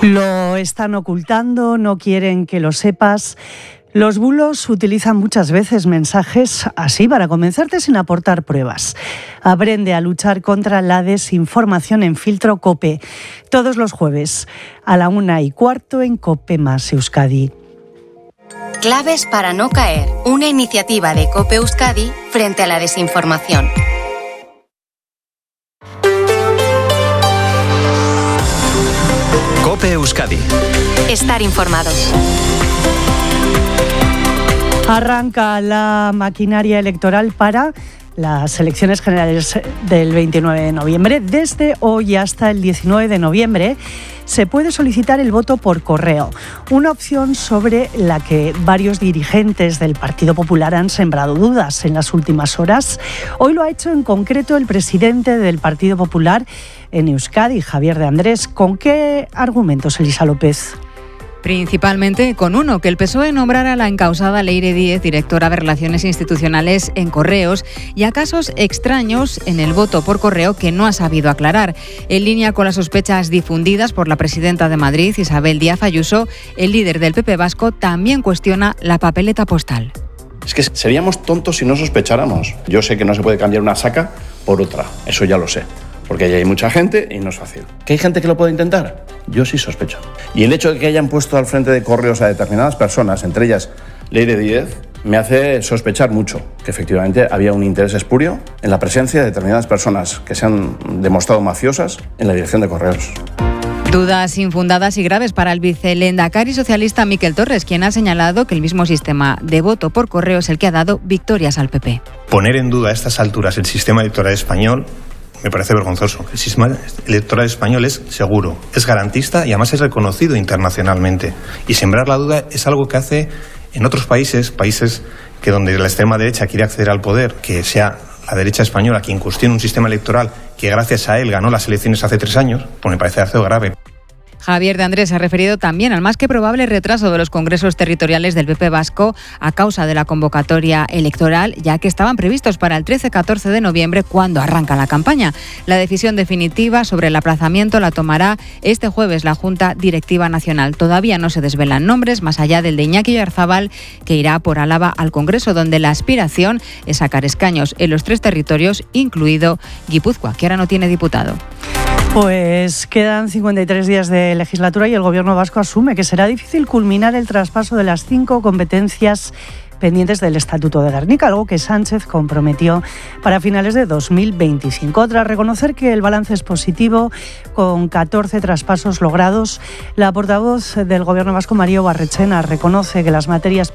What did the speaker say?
Lo están ocultando, no quieren que lo sepas. Los bulos utilizan muchas veces mensajes así para convencerte sin aportar pruebas. Aprende a luchar contra la desinformación en Filtro COPE. Todos los jueves a la 1:15 en COPE más Euskadi. Claves para no caer. Una iniciativa de COPE Euskadi frente a la desinformación. COPE Euskadi. Estar informados. Arranca la maquinaria electoral para las elecciones generales del 29 de noviembre. Desde hoy hasta el 19 de noviembre se puede solicitar el voto por correo, una opción sobre la que varios dirigentes del Partido Popular han sembrado dudas en las últimas horas. Hoy lo ha hecho en concreto el presidente del Partido Popular en Euskadi, Javier de Andrés. ¿Con qué argumentos, Elisa López? Principalmente con uno, que el PSOE nombrara a la encausada Leire Díez directora de Relaciones Institucionales en Correos, y a casos extraños en el voto por correo que no ha sabido aclarar. En línea con las sospechas difundidas por la presidenta de Madrid, Isabel Díaz Ayuso, el líder del PP vasco también cuestiona la papeleta postal. Es que seríamos tontos si no sospecháramos. Yo sé que no se puede cambiar una saca por otra, eso ya lo sé. Porque ahí hay mucha gente y no es fácil. ¿Que hay gente que lo puede intentar? Yo sí sospecho. Y el hecho de que hayan puesto al frente de correos a determinadas personas, entre ellas Leire Díez, me hace sospechar mucho que efectivamente había un interés espurio en la presencia de determinadas personas que se han demostrado mafiosas en la dirección de correos. Dudas infundadas y graves para el vicelehendakari socialista Miquel Torres, quien ha señalado que el mismo sistema de voto por correo es el que ha dado victorias al PP. Poner en duda a estas alturas el sistema electoral español me parece vergonzoso. El sistema electoral español es seguro, es garantista y además es reconocido internacionalmente. Y sembrar la duda es algo que hace en otros países que donde la extrema derecha quiere acceder al poder, que sea la derecha española quien cuestione un sistema electoral que gracias a él ganó las elecciones hace 3 años, pues me parece algo grave. Javier de Andrés se ha referido también al más que probable retraso de los congresos territoriales del PP vasco a causa de la convocatoria electoral, ya que estaban previstos para el 13-14 de noviembre, cuando arranca la campaña. La decisión definitiva sobre el aplazamiento la tomará este jueves la Junta Directiva Nacional. Todavía no se desvelan nombres, más allá del de Iñaki Oyarzabal, que irá por Álava al Congreso, donde la aspiración es sacar escaños en los 3 territorios, incluido Guipúzcoa, que ahora no tiene diputado. Pues quedan 53 días de legislatura y el Gobierno vasco asume que será difícil culminar el traspaso de las 5 competencias pendientes del Estatuto de Gernika, algo que Sánchez comprometió para finales de 2025. Tras reconocer que el balance es positivo, con 14 traspasos logrados, la portavoz del Gobierno vasco, María Barrechena, reconoce que las materias